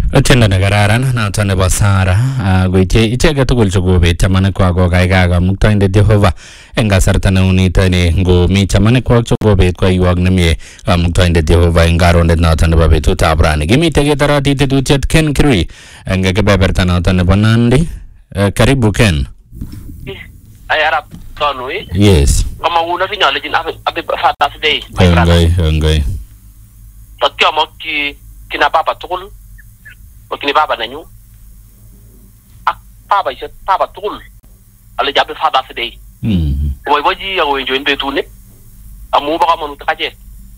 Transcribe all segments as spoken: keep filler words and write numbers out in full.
Tenda nagararan na tanda basara goite icheke tugul chugobe chamane kwa go gaigaga muktainde Jehova enga sartana unita ne ngo mi chamane kwa chugobe kwa yuag namie muktainde Jehova engaronde na tanda babe tutabrani gimi tege tarati tuchet Ken Kirui enga kebeberta na tanda banandi karibu Ken. Ay Arab Tonui. Yes. Kama una sinyale jin abi abi fata today. Engai engai. Tatya mo ki kina papa tukul. Wakini baba nanyu. Ak papa isa papa tukul. Ale jabe fata today. Hmm. Boy boji ya wo enjoy betu ne. Amu baka monu takaje.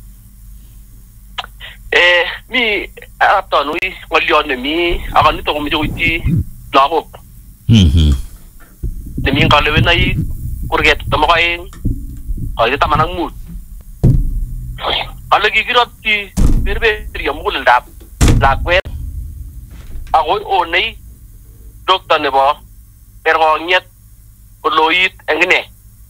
Eh mi Arab Tonui ngolion mi akan to mi joiti lago. Mhm. Demi kalau benai kurget tamakai kalau kita manang mut kalau gigirat di berbe dia mukul dap lakwet aku onai dokter nebo ergonyet kuloit engine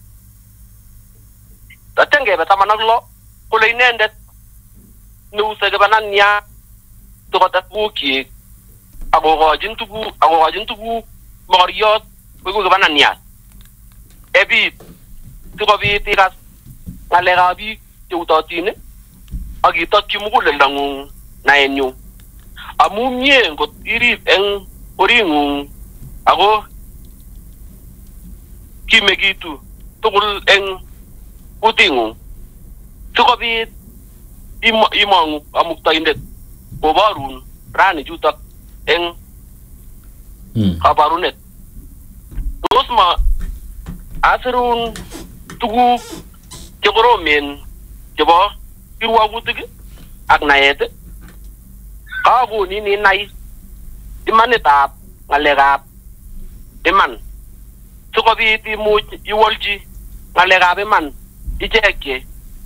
datang ke beta manang lo kulai nendet nu segabanan nya to kata buki aku gajin tugu aku gajin tugu mariot Buku kebanan niat. Ebi, tu kabi tiras ngalerabi jauh ni. Agi tak cuma kulen dangung naenyu. Amumnya kot iri eng oringung. Aku kime gitu. Tukul eng putingung. Tu kabi im imang amuk taindet. Kobarun rani jutak eng kabarunet. Terus ma asrun tugu jogoro men jobo irwa gutige ak nayete kabu ni ni nay imane ta ngalega iman suko bi ti mu iwolji ngalega be man ijeke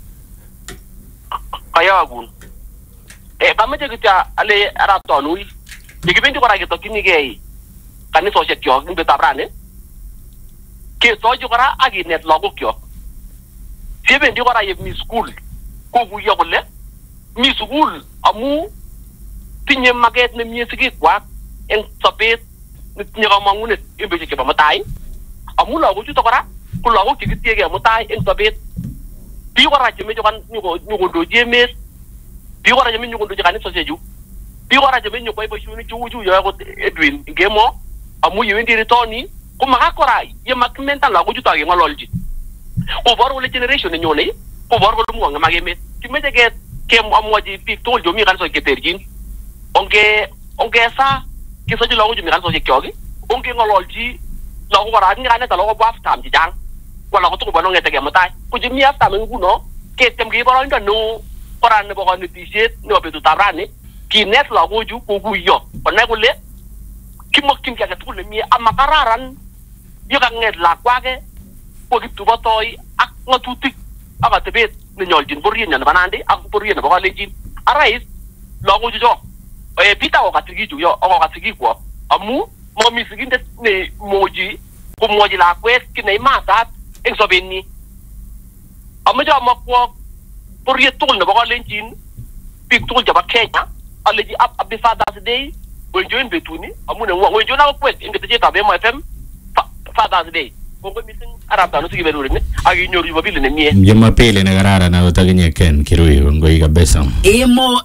kayagun e kamaje kita ale aratonui digibendi ko rage to kinige kani so se kyo ngbe tabrane ke soju kara agi net logo kyo sibe ndi kara ye mi school ko bu yogole mi school amu tinye maget ne mi sigi kwa en topet ni tinye mangunet imbe ke ba matai amu logo ju to kara ku logo ki tiege matai en topet bi kara je me jokan nyugo nyugo do je mes bi kara je me nyugo do je kan so seju bi kara je me nyugo ba shuni ju ju yo ko Edwin ngemo amu yendi retoni kuma hakora ye makmenta la ko juta ge ngololji ko baro le generation nyone ko baro dum nga mageme ti meje ge kem amwaji pik tol jomi kan so ke terjin onge onge sa ki so jilo jomi kan so ke kyogi onge ngololji la ko wara ni kan ta lo ko baf tam ji jang wala ko to ko banonge tege matai ko jomi afta men guno ke tem ge baro ndo no koran ne bo ko ni tiset no be tu tabrani ki net la ko ju ko gu yo on ko le ki mo kim ka tu le mi amakararan yo kan nget la kwage ko gitu botoy ak ngatutik aga tebet ni nyoljin borien na banande ak borien na bakalejin arais logo jojo e pita o katigi ju yo o katigi ko amu mo mi siginde ne moji ko moji la kwet ki nei mata en so benni amu jo mo ko borien tul na bakalejin pik tul jaba Kenya aleji ab abifada today ko join betuni amu ne wo jo na kwet ingete je tabe mo fm Father's Day. Kung minsan Arab tano sige beru rin. Agi nyo rin mabili na niye. Yung mapili na karara na utaginye Ken Kirui. Kung goy ka besang. Emo